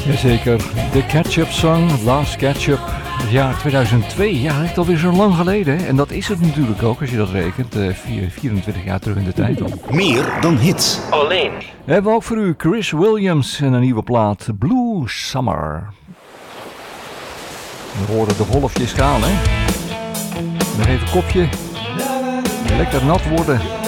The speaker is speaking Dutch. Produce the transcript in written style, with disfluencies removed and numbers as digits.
Jazeker, de Ketchup Song, Last Ketchup, het jaar 2002. Ja, echt alweer zo lang geleden. En dat is het natuurlijk ook, als je dat rekent. 24 jaar terug in de tijd. Meer dan hits. Alleen. We hebben ook voor u Chris Williams en een nieuwe plaat, Blue Summer. We horen de golfjes gaan, hè. Nog even kopje. Lekker nat worden.